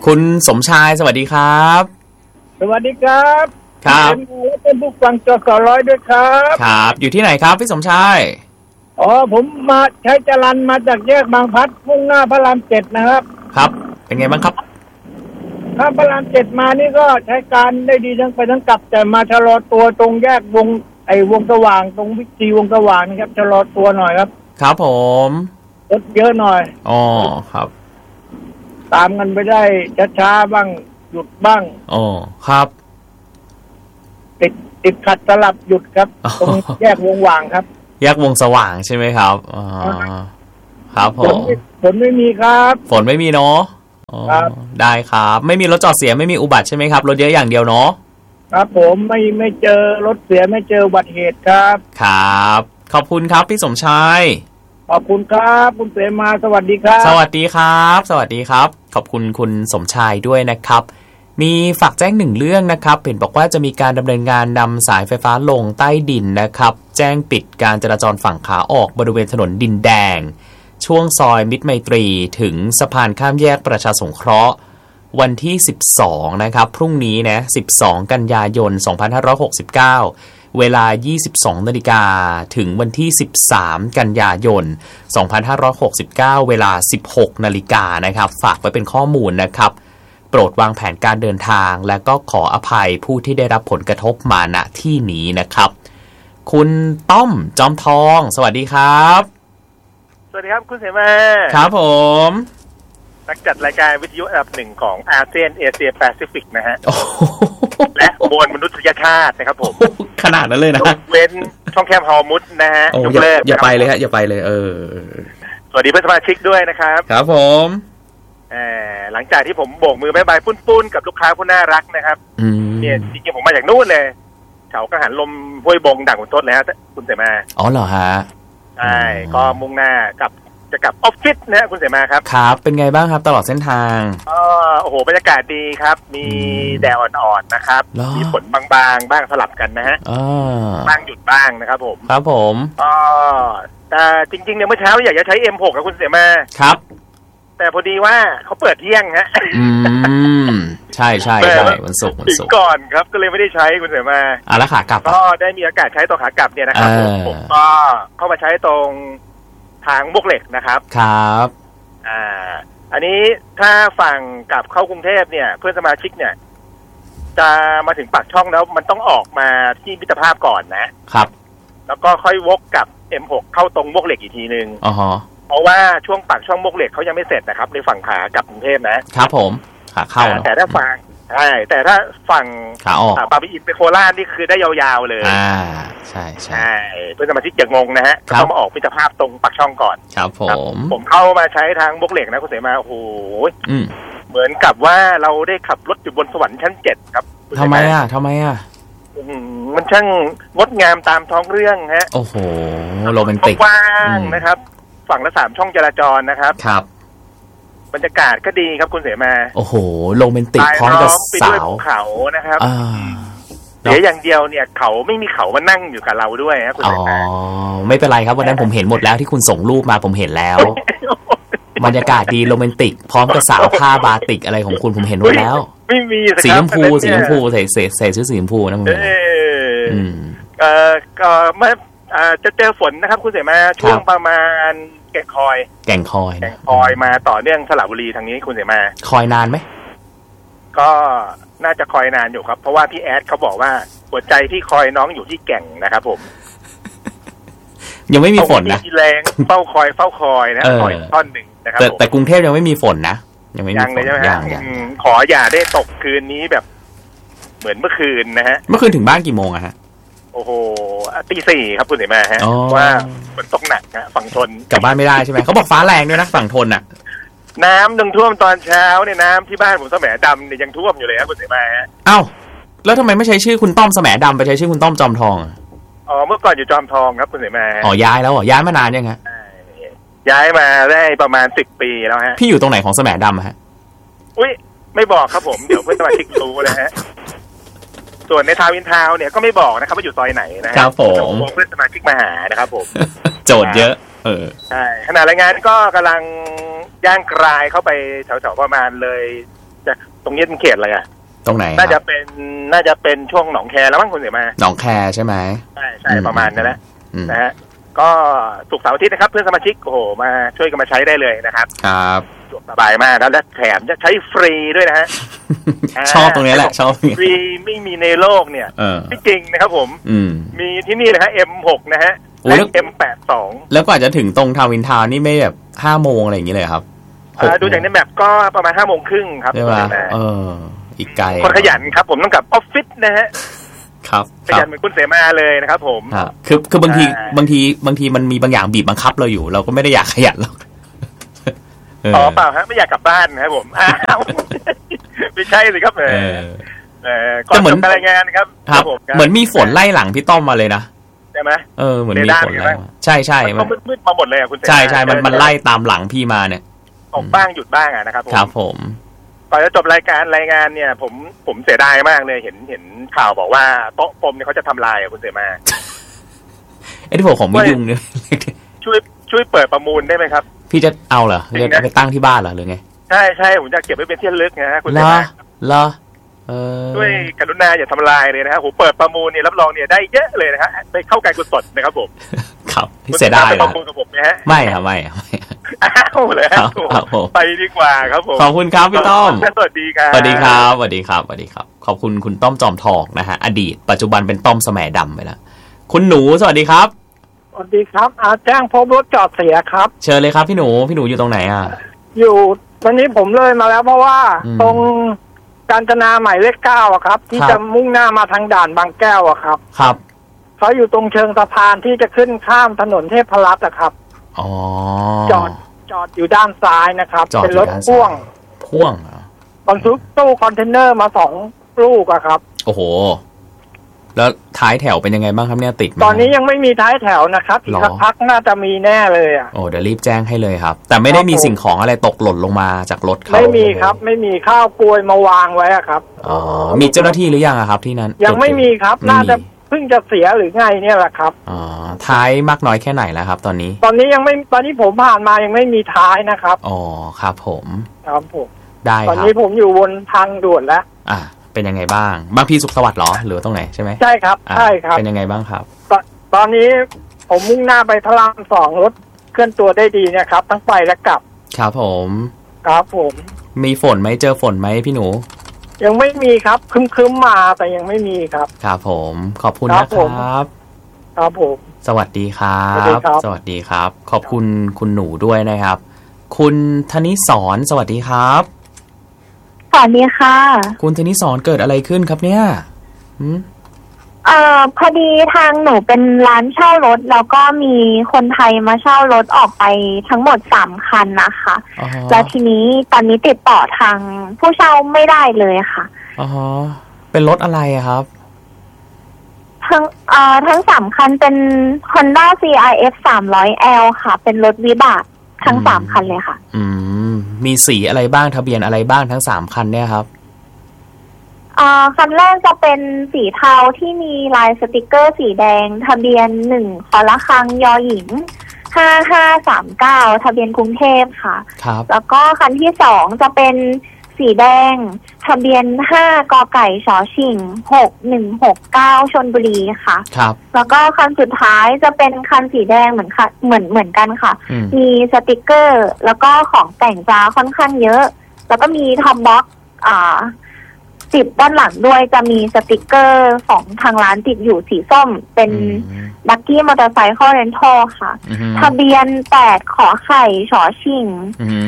คุณสมชายสวัสดีครับสวัสดีครับครับเป็นผู้ฟังจสร้อยด้วยครับครับอยู่ที่ไหนครับพี่สมชายผมมาใช้จรัญมาจากแยกบางพลัดมุ่งหน้าพระราม7นะครับครับเป็นไงบ้างครับถ้าพระราม7มานี่ก็ใช้การได้ดีทั้งไปทั้งกลับแต่มาชะลอตัวตรงแยกวงสว่างตรงวิจีวงสว่างนะครับชะลอตัวหน่อยครับครับผมรถเยอะหน่อยครับตามกันไปได้ช้าๆบ้างหยุดบ้างครับติดขัดสลับหยุดครับตรงแยกวงว่างครับแยกวงสว่างใช่ไหมครับครับผมฝนไม่มีครับฝนไม่มีเนาะได้ครับไม่มีรถจอดเสียไม่มีอุบัติใช่ไหมครับรถเยอะอย่างเดียวเนาะครับผมไม่เจอรถเสียไม่เจออุบัติเหตุครับครับขอบคุณครับพี่สมชายขอบคุณครับคุณเสมาสวัสดีครับสวัสดีครับสวัสดีครับขอบคุณคุณสมชายด้วยนะครับมีฝากแจ้งหนึ่งเรื่องนะครับเห็นบอกว่าจะมีการดำเนินงานนำสายไฟฟ้าลงใต้ดินนะครับแจ้งปิดการจราจรฝั่งขาออกบริเวณถนนดินแดงช่วงซอยมิตรไมตรีถึงสะพานข้ามแยกประชาสงเคราะห์วันที่12นะครับพรุ่งนี้นะ12กันยายน2569เวลา 22 นาฬิกาถึงวันที่13กันยายน2569เวลา 16 นาฬิกานะครับฝากไว้เป็นข้อมูลนะครับโปรดวางแผนการเดินทางและก็ขออภัยผู้ที่ได้รับผลกระทบมาณที่นี้นะครับคุณต้อมจอมทองสวัสดีครับสวัสดีครับคุณเสมาครับผมนักจัดรายการวิทยุอันดับหนึ่งของอาเซียนเอเชียแปซิฟิกนะฮะและมวลมนุษยชาตินะครับผมขนาดนั้นเลยนะเว้นช่องแคบฮอร์มุดนะฮะยกเลิกอย่าไปเลยฮะอย่าไปเลยสวัสดีเพื่อนสมาชิกด้วยนะครับครับผมหลังจากที่ผมโบกมือบ๊ายบายปุ้นๆกับลูกค้าผู้น่ารักนะครับเนี่ยจริงๆผมมาจากนู่นเลยแถวกังหันลมห้วยบงด่างขุนทดเลยฮะคุณเสมาเหรอฮะใช่ก็มุ่งหน้าจะกลับออฟฟิศนะฮะคุณเสมาครับครับเป็นไงบ้างครับตลอดเส้นทางโอ้โหบรรยากาศดีครับมีแดดอ่อนๆนะครับมีฝนบางๆบ้างสลับกันนะฮะบ้างหยุดบ้างนะครับผมครับผมแต่จริงๆเนี่ยเมื่อเช้าอยากจะใช้ M6 กับคุณเสมาครับแต่พอดีว่าเขาเปิดเที่ยงฮะใช่ใช่วันศุกร์ก่อนครับก็เลยไม่ได้ใช้คุณเสมาแล้วขากลับก็ได้มีโอกาสใช้ต่อขากลับเนี่ยนะครับผมก็เข้ามาใช้ตรงทางบวกเหล็กนะครับครับอันนี้ถ้าฝั่งกลับเข้ากรุงเทพเนี่ยเพื่อนสมาชิกเนี่ยจะมาถึงปากช่องแล้วมันต้องออกมาที่มิตรภาพก่อนนะครับแล้วก็ค่อยวกกับ M6 เข้าตรงบวกเหล็กอีกทีนึงเพราะว่าช่วงปากช่องบวกเหล็กเขายังไม่เสร็จนะครับในฝั่งขากลับกรุงเทพนะครับผมขาเข้าแต่ถ้าฝั่งใช่แต่ถ้าฝั่งขาออกบางปะอินไปโคราชนี่คือได้ยาวๆเลยใช่เพื่อนสมาชิกจะงงนะฮะต้องมาออกมิตรภาพตรงปากช่องก่อนครับผมเข้ามาใช้ทางบวกเหล็กนะคุณเสมาโอ้โหเหมือนกับว่าเราได้ขับรถอยู่บนสวรรค์ชั้น7ครับทำไมมันช่างงดงามตามท้องเรื่องฮะโอ้โหโรแมนติกกว้างนะครับฝั่งละ3ช่องจราจรนะครับครับบรรยากาศก็ดีครับคุณเสมาโอ้โหโรแมนติกพร้อมกับสาวเขานะครับเดี๋ยวอย่างเดียวเนี่ยเขาไม่มีเขามานั่งอยู่กับเราด้วยนะคุณเสมาไม่เป็นไรครับวันนั้นผมเห็นหมดแล้วที่คุณส่งรูปมาผมเห็นแล้วบรรยากาศดีโรแมนติกพร้อมกับสาวผ้าบาติกอะไรของคุณผมเห็นหมดแล้วไม่มีสีชมพูใส่ชุดสีชมพูนะมึงก็ไม่จะเจอฝนนะครับคุณเสมาช่วงประมาณแก่งคอยมาต่อเนื่องสระบุรีทางนี้คุณเสมาคอยนานไหมก็น่าจะคอยนานอยู่ครับเพราะว่าพี่แอดเขาบอกว่าหัวใจที่คอยน้องอยู่ที่แก่งนะครับผมยังไม่มีฝนนะมีแรงเฝ้าคอยนะคอยท่อนหนึ่งนะครับแต่กรุงเทพยังไม่มีฝนนะยังไม่มีฝนยังขออย่าได้ตกคืนนี้แบบเหมือนเมื่อคืนนะฮะเมื่อคืนถึงบ้านกี่โมงอะฮะโอ้โหตี 4ครับคุณเสมาฮะว่าฝนตกหนักนะฝั่งทนกลับบ้านไม่ได้ใช่ไหมเขาบอกฟ้าแรงด้วยนะฝั่งทนอ่ะน้ำท่วมตอนเช้าเนี่ยน้ำที่บ้านผมแสมดำเนี่ยยังท่วมอยู่เลยครับคุณเสมาฮะแล้วทำไมไม่ใช้ชื่อคุณต้อมแสมดำไปใช้ชื่อคุณต้อมจอมทองเมื่อก่อนอยู่จอมทองครับคุณเสมาย้ายแล้วย้ายมานานยังฮะย้ายมาได้ประมาณ10 ปีแล้วฮะพี่อยู่ตรงไหนของแสมดำฮะอุ้ยไม่บอกครับผมเดี๋ยวเพื่อนสมาชิกรู้นะฮะส่วนในทาวน์อินทาวน์เนี่ยก็ไม่บอกนะครับว่าอยู่ซอยไหนนะครับผมเพื่อนสมาชิกมาหานะครับผมโจทย์เยอะใช่ขณะรายงานก็กำลังย่างกรายเข้าไปแถวๆประมาณเลยจะตรงนี้เป็นเขตอะไรอ่ะตรงไหนน่าจะเป็นช่วงหนองแคแล้วมั้งคุณเสมาหนองแคใช่ไหมใช่ประมาณนั้นแหละนะฮะก็ศุกร์เสาร์อาทิตย์นะครับเพื่อนสมาชิกโอ้โหมาช่วยกันมาใช้ได้เลยนะครับครับสบายมากแล้วและแถมจะใช้ฟรีด้วยนะฮะชอบตรงนี้แหละชอบฟรีไม่มีในโลกเนี่ยไม่จริงนะครับผมมีที่นี่เลยฮะ M6 นะฮะและ M82 แล้วกว่าจะถึงตรงทาวน์อินทาวน์นี่ไม่แบบ5 โมงอะไรอย่างนี้เลยครับดูจากในแมปก็ประมาณ5 โมงครึ่งครับใช่ไหมอีกไกลคนขยันครับผมต้องกลับออฟฟิศนะฮะครับขยันเหมือนคุณเสมาเลยนะครับผมคือบางทีมันมีบางอย่างบีบบังคับเราอยู่เราก็ไม่ได้อยากขยันหรอกเปล่าฮะไม่อยากกลับบ้านนะครับผมไม่ใช่สิครับก่อนจบรายงานครับเหมือนมีฝนไล่หลังพี่ต้อมมาเลยนะใช่ไหมเหมือนมีฝนไล่ใช่มันมืดมาหมดเลยคุณเสมาใช่มันไล่ตามหลังพี่มาเนี่ยออกบ้างหยุดบ้างนะครับผมก่อนจะจบรายงานเนี่ยผมเสียดายมากเลยเห็นข่าวบอกว่าโต๊ะกลมเนี่ยเขาจะทำลายคุณเสมาที่ผมของไม่ยุ่งเนี่ยช่วยเปิดประมูลได้ไหมครับพี่จะเอาเหรอเรียกไปตั้งที่บ้านเหรอหรือไงใช่ผมจะเก็บไว้เป็นที่ระลึกนะฮะคุณเสมาด้วยกรุณาอย่าทำลายเลยนะฮะผมเปิดประมูลเนี่ยรับรองเนี่ยได้เยอะเลยนะฮะไปเข้าการกุศลนะครับผมครับเสียดายประมูลกับผมนะฮะไม่ครับไม่อ้าวเลยไปดีกว่าครับผมขอบคุณครับพี่ต้อมสวัสดีครับสวัสดีครับสวัสดีครับสวัสดีครับขอบคุณคุณต้อมจอมทองนะฮะอดีตปัจจุบันเป็นต้อมแสมดำไปแล้วคุณหนูสวัสดีครับสวัสดีครับแจ้งพบรถจอดเสียครับเชิญเลยครับพี่หนูอยู่ตรงไหนอยู่ตอนนี้ผมเลยมาแล้วเพราะว่าตรงกาญจนาหมายเลข 9อะครับที่จะมุ่งหน้ามาทางด่านบางแก้วอะครับเขาอยู่ตรงเชิงสะพานที่จะขึ้นข้ามถนนเทพรัตน์อะครับจอดอยู่ด้านซ้ายนะครับเป็นรถพ่วงบรรทุกตู้คอนเทนเนอร์มา2 ลูกอะครับโอ้โหแล้วท้ายแถวเป็นยังไงบ้างครับเนี่ยติดตอนนี้ยังไม่มีท้ายแถวนะครับอีกสักพักน่าจะมีแน่เลยเดี๋ยวรีบแจ้งให้เลยครับแต่ไม่ได้มีสิ่งของอะไรตกหล่นลงมาจากรถเขาไม่มีครับไม่มีข้าวกล้วยมาวางไว้ครับมีเจ้าหน้าที่หรือยังครับที่นั้นยังไม่มีครับน่าจะเพิ่งจะเสียหรือไงเนี่ยแหละครับท้ายมากน้อยแค่ไหนแล้วครับตอนนี้ยังไม่ตอนนี้ผมผ่านมายังไม่มีท้ายนะครับครับผมได้ตอนนี้ผมอยู่บนทางด่วนแล้วเป็นยังไงบ้างบางพีสุขสวัสดิ์หรอหรือตรงไหนใช่ไหมใช่ครับใช่ครับเป็นยังไงบ้างครับตอนนี้ผมมุ่งหน้าไปพระราม2รถเคลื่อนตัวได้ดีนะครับทั้งไปและกลับครับผมมีฝนไหมเจอฝนไหมพี่หนูยังไม่มีครับครึ้มๆมาแต่ยังไม่มีครับครับผมขอบคุณนะครับครับผมสวัสดีครับสวัสดีครับขอบคุณคุณหนูด้วยนะครับคุณธนิสรสวัสดีครับสวัสดีค่ะคุณธนิสรเกิดอะไรขึ้นครับเนี่ยพอดีทางหนูเป็นร้านเช่ารถแล้วก็มีคนไทยมาเช่ารถออกไปทั้งหมด3 คันนะคะแล้วทีนี้ตอนนี้ติดต่อทางผู้เช่าไม่ได้เลยค่ะเป็นรถอะไรครับทั้ง3 คันเป็น Honda CRF 300L ค่ะเป็นรถวิบากทั้ง3 คันเลยค่ะมีสีอะไรบ้างทะเบียนอะไรบ้างทั้ง3 คันเนี่ยครับคันแรกจะเป็นสีเทาที่มีลายสติกเกอร์สีแดงทะเบียน1 คอละครังยอหญิง5539ทะเบียนกรุงเทพค่ะแล้วก็คันที่2จะเป็นสีแดงทะเบียน5 กไก่ชชิง6169ชลบุรีค่ะแล้วก็คันสุดท้ายจะเป็นคันสีแดงเหมือนกันค่ะมีสติกเกอร์แล้วก็ของแต่งจ้าค่อนข้างเยอะแล้วก็มีท็อปบ็อกซ์ติดด้านหลังด้วยจะมีสติกเกอร์ของทางร้านติดอยู่สีส้มเป็นบักกี้มอเตอร์ไซค์เรนทัลค่ะทะเบียน8 ขอไข่ชอชิง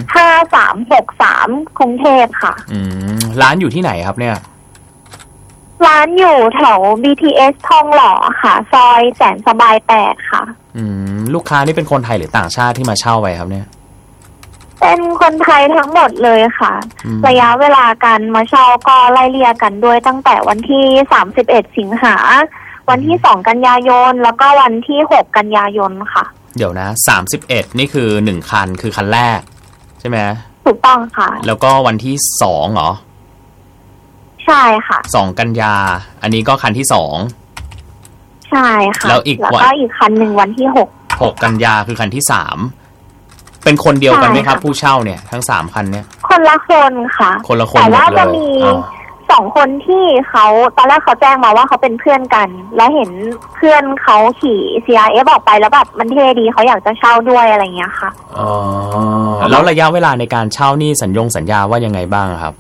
5363กรุงเทพค่ะร้านอยู่ที่ไหนครับเนี่ยร้านอยู่แถว BTS ทองหล่อค่ะซอยแสนสบาย8ค่ะลูกค้านี่เป็นคนไทยหรือต่างชาติที่มาเช่าไปครับเนี่ยเป็นคนไทยทั้งหมดเลยค่ะระยะเวลาการมาเช่าก็ไล่เลี่ยกันด้วยตั้งแต่วันที่31 สิงหาวันที่2 กันยายนแล้วก็วันที่6 กันยายนค่ะเดี๋ยวนะ31นี่คือ1 คันคือคันแรกใช่ไหมถูกต้องค่ะแล้วก็วันที่2เหรอใช่ค่ะ 2 กันยาอันนี้ก็คันที่ 2ใช่ค่ะแล้วก็อีกคันหนึ่งวันที่6 กันยาคือคันที่3เป็นคนเดียวกันไหมครับผู้เช่าเนี่ยทั้ง3 คันเนี่ยคคนละคนค่ะคนละคนแต่ว่าจะมี2 คนที่เขาตอนแรกเขาแจ้งมาว่าเขาเป็นเพื่อนกันแล้วเห็นเพื่อนเขาขี่ CRF ออกไปแล้วแบบมันเท่ดีเขาอยากจะเช่าด้วยอะไรเงี้ยค่ะอ๋อแล้วระยะเวลาในการเช่านี่สัญญาว่ายังไงบ้างครับ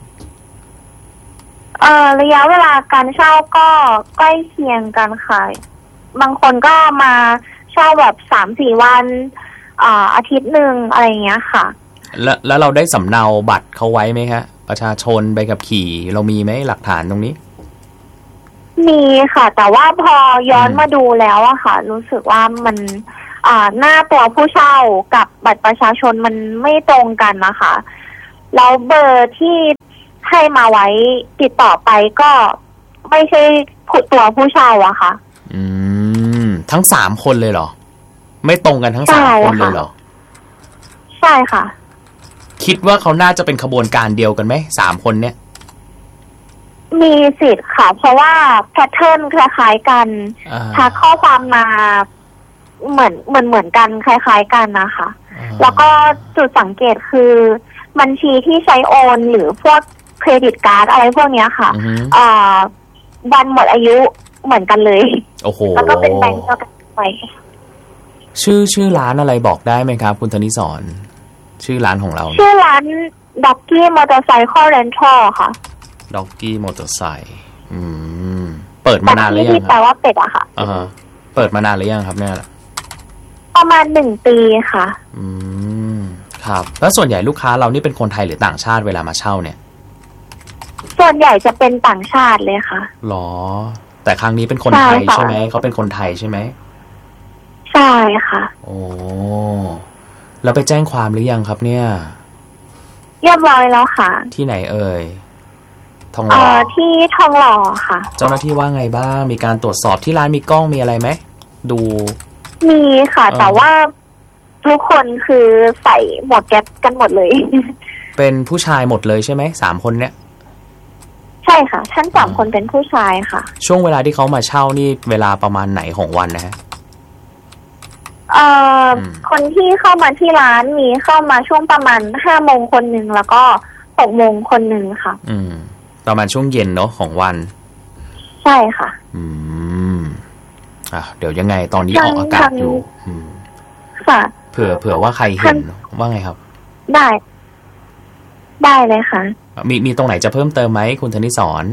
ระยะเวลาการเช่าก็ใกล้เคียงกันค่ะบางคนก็มาเช่าแบบ 3-4 วันอาทิตย์นึงอะไรเงี้ยค่ะแล้วเราได้สำเนาบัตรเขาไว้ไหมฮะประชาชนใบขับขี่เรามีไหมหลักฐานตรงนี้มีค่ะแต่ว่าพอย้อนมาดูแล้วอะค่ะรู้สึกว่ามันหน้าตัวผู้เช่ากับบัตรประชาชนมันไม่ตรงกันนะคะแล้วเบอร์ที่ให้มาไว้ติดต่อไปก็ไม่ใช่ตัวผู้เช่าอะค่ะทั้ง3 คนเลยเหรอไม่ตรงกันทั้ง3 คนเลยเหรอใช่ค่ะคิดว่าเขาน่าจะเป็นขบวนการเดียวกันไหม3 คนเนี่ยมีสิทธิ์ค่ะเพราะว่าแพทเทิร์นคล้ายๆกันทักข้อความมาเหมือนกันคล้ายๆกันนะคะแล้วก็จุดสังเกตคือบัญชีที่ใช้โอนหรือพวกเครดิตการ์ดอะไรพวกนี้ค่ะวันหมดอายุเหมือนกันเลยโอ้โหแล้วก็เป็นแบงก์เดียวกันไปชื่อร้านอะไรบอกได้ไหมครับคุณธนิสรชื่อร้านของเราชื่อร้านด็อกกี้มอเตอร์ไซค์เรนทัลค่ะด็อกกี้มอเตอร์ไซค์เปิดมานานหรือยังครับแปลว่าเป็ดอะค่ะเปิดมานานหรือยังครับเนี่ยประมาณ1 ปีค่ะครับแล้วส่วนใหญ่ลูกค้าเรานี่เป็นคนไทยหรือต่างชาติเวลามาเช่าเนี่ยส่วนใหญ่จะเป็นต่างชาติเลยค่ะหรอแต่ครั้งนี้เป็นคนไทยใช่ไหมเขาเป็นคนไทยใช่ไหมใช่ค่ะโอ้แล้วไปแจ้งความหรือยังครับเนี่ยเรียบร้อยแล้วค่ะที่ไหนเอ่ยทองหล่อที่ทองหล่อค่ะเจ้าหน้าที่ว่าไงบ้างมีการตรวจสอบที่ร้านมีกล้องมีอะไรไหมดูมีค่ะแต่ว่าทุกคนคือใส่หมวกแก๊ปกันหมดเลยเป็นผู้ชายหมดเลยใช่ไหม3 คนเนี่ยใช่ค่ะทั้ง3 คนเป็นผู้ชายค่ะช่วงเวลาที่เขามาเช่านี่เวลาประมาณไหนของวันนะฮะคนที่เข้ามาที่ร้านมีเข้ามาช่วงประมาณ5 โมงคนหนึ่งแล้วก็6 โมงคนหนึ่งค่ะประมาณช่วงเย็นเนาะของวันใช่ค่ะเดี๋ยวยังไงตอนนี้ออกอากาศอยู่ค่ะเผื่อว่าใครเห็นว่าไงครับได้เลยค่ะมีตรงไหนจะเพิ่มเติมไหมคุณธนิสร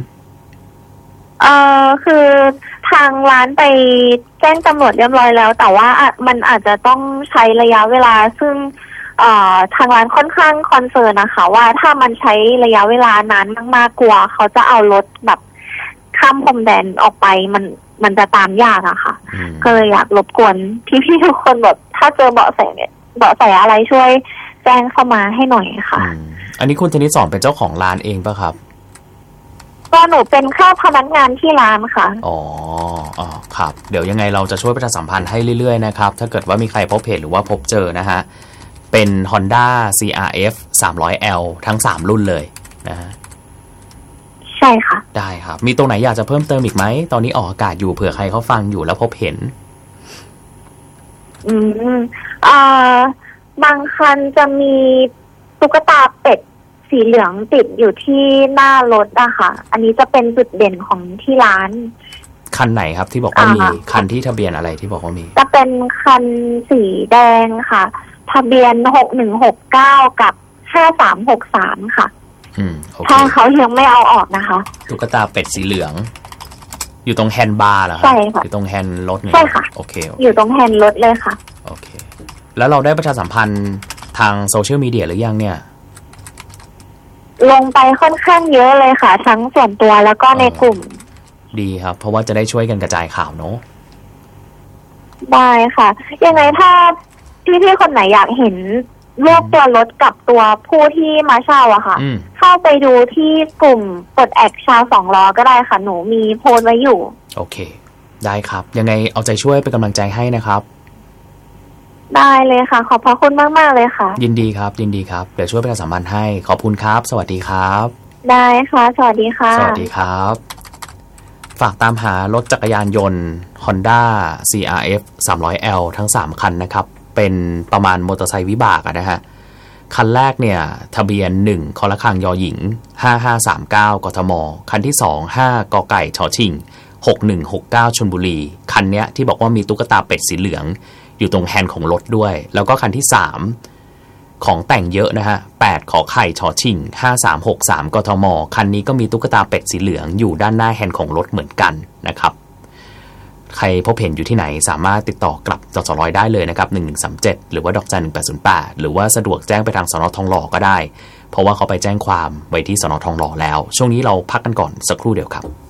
คือทางร้านไปแจ้งตำรวจเรียบร้อยแล้วแต่ว่ามันอาจจะต้องใช้ระยะเวลาซึ่งทางร้านค่อนข้างคอนเซิร์นนะคะว่าถ้ามันใช้ระยะเวลานานมากๆกลัวเขาจะเอารถแบบข้ามพรมแดนออกไปมันจะตามยากอะค่ะก็เลยอยากรบกวนพี่ๆทุกคนแบบถ้าเจอเบาะแสอะไรช่วยแจ้งเข้ามาให้หน่อยค่ะอันนี้คุณธนิสรเป็นเจ้าของร้านเองป่ะครับก็หนูเป็นแค่พนักงานที่ร้านค่ะอ๋อครับเดี๋ยวยังไงเราจะช่วยประชาสัมพันธ์ให้เรื่อยๆนะครับถ้าเกิดว่ามีใครพบเห็นหรือว่าพบเจอนะฮะเป็น Honda CRF 300L ทั้ง3 รุ่นเลยนะฮะใช่ค่ะได้ครับมีตรงไหนอยากจะเพิ่มเติมอีกไหมตอนนี้ออกอากาศอยู่เผื่อใครเขาฟังอยู่แล้วพบเห็นบางคันจะมีตุ๊กตาเป็ดสีเหลืองติดอยู่ที่หน้ารถอะค่ะอันนี้จะเป็นจุดเด่นของที่ร้านคันไหครับที่บอกว่ามีคันที่ทะเบียนอะไรที่บอกว่ามีจะเป็นคันสีแดงค่ะทะเบียน6169กับ5363ค่ะถ้าเขายังไม่เอาออกนะคะตุ๊กตาเป็ดสีเหลืองอยู่ตรงแฮนด์บาร์เหรอครับใช่ค่ะอยู่ตรงแฮนด์รถเนี่ยใช่ค่ะโอเคอยู่ตรงแฮนด์รถเลยค่ะโอเคแล้วเราได้ประชาสัมพันธ์ทางโซเชียลมีเดียหรือยังเนี่ยลงไปค่อนข้างเยอะเลยค่ะทั้งส่วนตัวแล้วก็ในกลุ่มดีครับเพราะว่าจะได้ช่วยกันกระจายข่าวเนาะได้ค่ะยังไงถ้าพี่ๆคนไหนอยากเห็นรูปตัวรถกับตัวผู้ที่มาเช่าอะค่ะเข้าไปดูที่กลุ่มปลดแอกชาว2 ล้อก็ได้ค่ะหนูมีโพสต์ไว้อยู่โอเคได้ครับยังไงเอาใจช่วยเป็นกำลังใจให้นะครับได้เลยค่ะขอบพระคุณมากๆเลยค่ะยินดีครับยินดีครับเดี๋ยวช่วยประชาสัมพันธ์ให้ขอบคุณครับสวัสดีครับได้ค่ะสวัสดีค่ะสวัสดีครับฝากตามหารถจักรยานยนต์ Honda CRF 300L ทั้ง3 คันนะครับเป็นประมาณมอเตอร์ไซค์วิบากนะฮะคันแรกเนี่ยทะเบียน1คอละคังยอหญิง5539กทมคันที่2 5กไก่ชชิง6169ชลบุรีคันเนี้ยที่บอกว่ามีตุ๊กตาเป็ดสีเหลืองอยู่ตรงแฮนด์ของรถด้วยแล้วก็คันที่3ของแต่งเยอะนะฮะ8ขอไข่ชชิง5363กทมคันนี้ก็มีตุ๊กตาเป็ดสีเหลืองอยู่ด้านหน้าแฮนด์ของรถเหมือนกันนะครับใครพบเห็นอยู่ที่ไหนสามารถติดต่อกลับจส.ร้อยได้เลยนะครับ1137หรือว่าดอกจัน1808หรือว่าสะดวกแจ้งไปทางสน.ทองหล่อก็ได้เพราะว่าเขาไปแจ้งความไว้ที่สน.ทองหล่อแล้วช่วงนี้เราพักกันก่อนสักครู่เดียวครับ